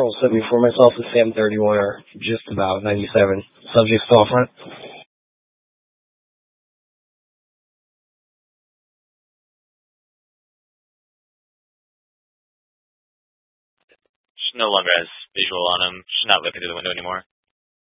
Control 74 myself, the Sam 31 are just about 97. Subject storefront. She no longer has visual on him. She's not looking through the window anymore.